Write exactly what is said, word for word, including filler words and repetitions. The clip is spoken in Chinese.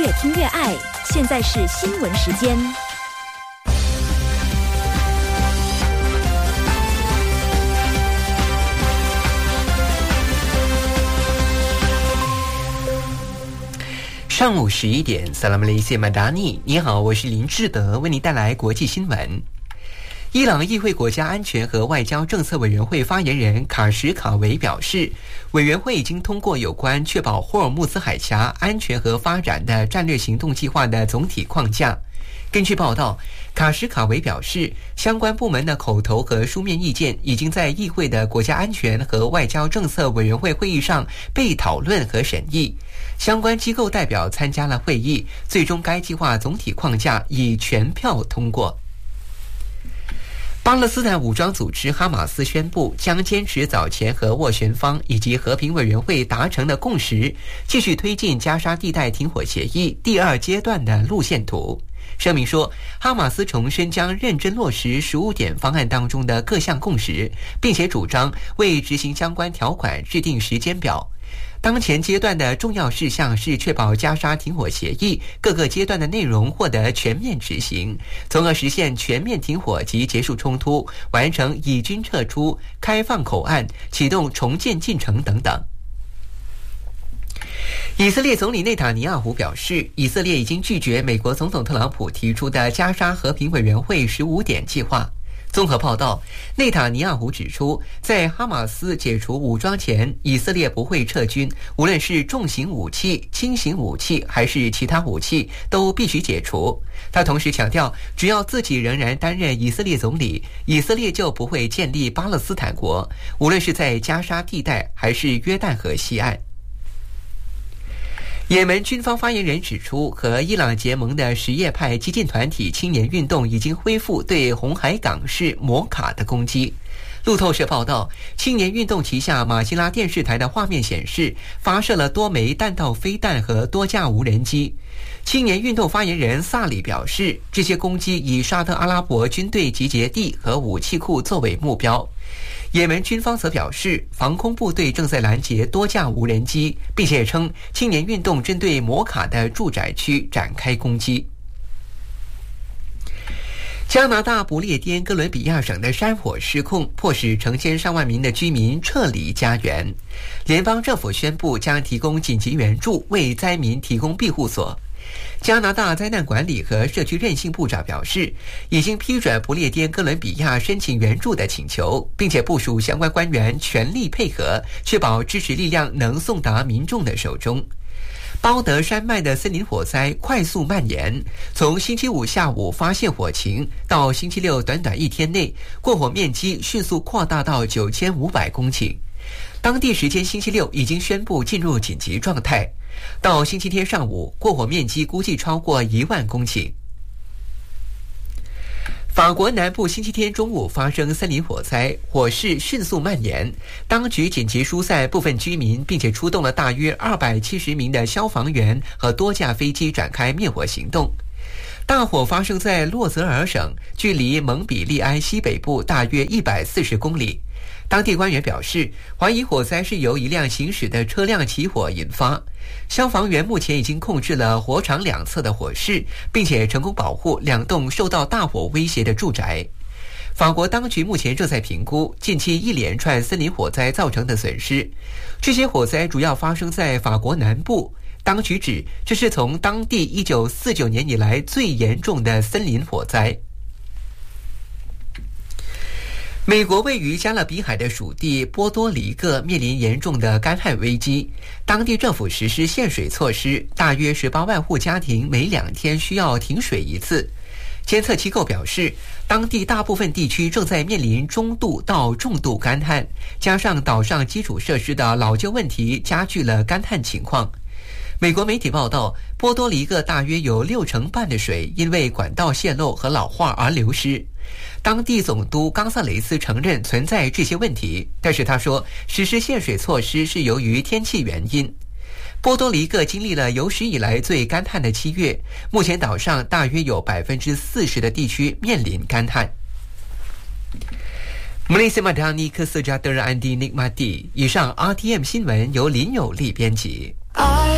越听越爱。现在是新闻时间。 上午十一点 Salam Malaysia Madani， 你好，我是林志德，为您带来国际新闻。伊朗议会国家安全和外交政策委员会发言人卡什卡维表示，委员会已经通过有关确保霍尔木兹海峡安全和发展的战略行动计划的总体框架。根据报道，卡什卡维表示，相关部门的口头和书面意见已经在议会的国家安全和外交政策委员会会议上被讨论和审议。相关机构代表参加了会议，最终该计划总体框架以全票通过。巴勒斯坦武装组织哈马斯宣布将坚持早前和斡旋方以及和平委员会达成的共识，继续推进加沙地带停火协议第二阶段的路线图。声明说，哈马斯重申将认真落实十五点方案当中的各项共识，并且主张为执行相关条款制定时间表。当前阶段的重要事项是确保加沙停火协议各个阶段的内容获得全面执行，从而实现全面停火及结束冲突，完成以军撤出、开放口岸、启动重建进程等等。以色列总理内塔尼亚胡表示，以色列已经拒绝美国总统特朗普提出的加沙和平委员会十五点计划。综合报道，内塔尼亚胡指出，在哈马斯解除武装前，以色列不会撤军，无论是重型武器、轻型武器还是其他武器，都必须解除。他同时强调，只要自己仍然担任以色列总理，以色列就不会建立巴勒斯坦国，无论是在加沙地带还是约旦河西岸。也门军方发言人指出，和伊朗结盟的什叶派激进团体青年运动已经恢复对红海港市摩卡的攻击。路透社报道，青年运动旗下马希拉电视台的画面显示，发射了多枚弹道飞弹和多架无人机。青年运动发言人萨里表示，这些攻击以沙特阿拉伯军队集结地和武器库作为目标。也门军方则表示，防空部队正在拦截多架无人机，并且称青年运动针对摩卡的住宅区展开攻击。加拿大不列颠哥伦比亚省的山火失控，迫使成千上万名的居民撤离家园。联邦政府宣布将提供紧急援助，为灾民提供庇护所。加拿大灾难管理和社区韧性部长表示，已经批准不列颠哥伦比亚申请援助的请求，并且部署相关官员全力配合，确保支持力量能送达民众的手中。包德山脉的森林火灾快速蔓延，从星期五下午发现火情到星期六短短一天内，过火面积迅速扩大到九千五百公顷。当地时间星期六已经宣布进入紧急状态，到星期天上午，过火面积估计超过一万公顷。法国南部星期天中午发生森林火灾，火势迅速蔓延，当局紧急疏散部分居民，并且出动了大约二百七十名的消防员和多架飞机展开灭火行动。大火发生在洛泽尔省，距离蒙彼利埃西北部大约一百四十公里。当地官员表示，怀疑火灾是由一辆行驶的车辆起火引发。消防员目前已经控制了火场两侧的火势，并且成功保护两栋受到大火威胁的住宅。法国当局目前正在评估近期一连串森林火灾造成的损失。这些火灾主要发生在法国南部，当局指这是从当地一九四九年以来最严重的森林火灾。美国位于加勒比海的属地波多黎各面临严重的干旱危机，当地政府实施限水措施，大约十八万户家庭每两天需要停水一次。监测机构表示，当地大部分地区正在面临中度到重度干旱，加上岛上基础设施的老旧问题加剧了干旱情况。美国媒体报道，波多黎各大约有六成半的水因为管道泄漏和老化而流失。当地总督冈萨雷斯承认存在这些问题，但是他说，实施限水措施是由于天气原因。波多黎各经历了有史以来最干旱的七月，目前岛上大约有百分之四十的地区面临干旱。Malaysia Madani Kesejahteraan di Nikmati。以上 R T M 新闻由林有利编辑。